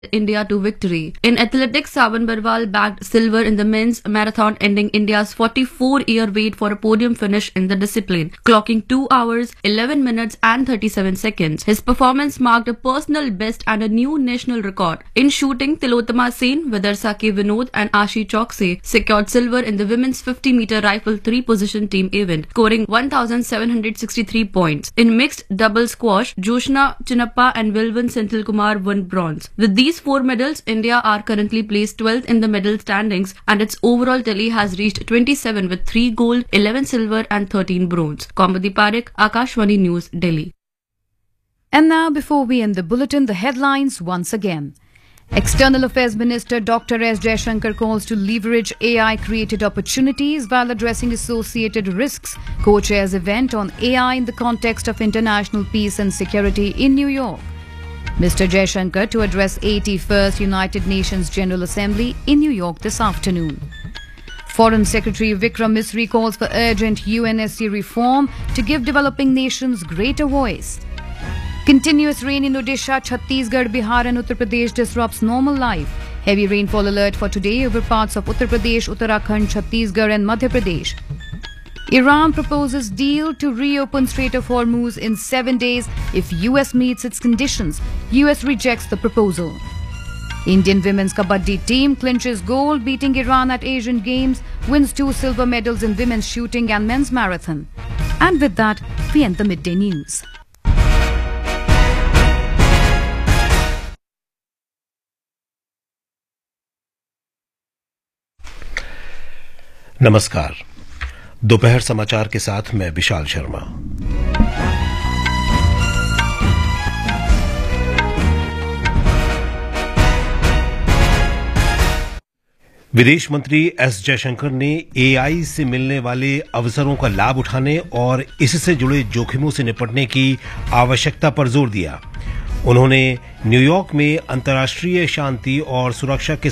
India to victory. In athletics, Saban Barwal bagged silver in the men's marathon, ending India's 44-year wait for a podium finish in the discipline, clocking 2 hours, 11 minutes and 37 seconds. His performance marked a personal best and a new national record. In shooting, Tilotama Sen, Vidarsa K. Vinod and Ashi Chokse secured silver in the women's 50-meter rifle 3-position team event, scoring 1,763 points. In mixed double squash, Joshna Chinnappa and Vilvan Senthilkumar won bronze. With these 4 medals, India are currently placed 12th in the medal standings and its overall tally has reached 27 with 3 gold, 11 silver and 13 bronze. Kaumudi Parekh, Akashvani News, Delhi. And now, before we end the bulletin, the headlines once again. External Affairs Minister Dr. S. Jaishankar calls to leverage AI-created opportunities while addressing associated risks. Co-chairs event on AI in the context of international peace and security in New York. Mr. Jaishankar to address 81st United Nations General Assembly in New York this afternoon. Foreign Secretary Vikram Misri calls for urgent UNSC reform to give developing nations greater voice. Continuous rain in Odisha, Chhattisgarh, Bihar and Uttar Pradesh disrupts normal life. Heavy rainfall alert for today over parts of Uttar Pradesh, Uttarakhand, Chhattisgarh and Madhya Pradesh. Iran proposes deal to reopen Strait of Hormuz in 7 days if US meets its conditions. US rejects the proposal. Indian women's kabaddi team clinches gold, beating Iran at Asian Games, wins 2 silver medals in women's shooting and men's marathon. And with that, we end the midday news. नमस्कार। दोपहर समाचार के साथ मैं विशाल शर्मा। विदेश मंत्री S Jaishankar ने AI से मिलने वाले अवसरों का लाभ उठाने और इससे जुड़े जोखिमों से निपटने की आवश्यकता पर जोर दिया। उन्होंने न्यूयॉर्क में अंतर्राष्ट्रीय शांति और सुरक्षा के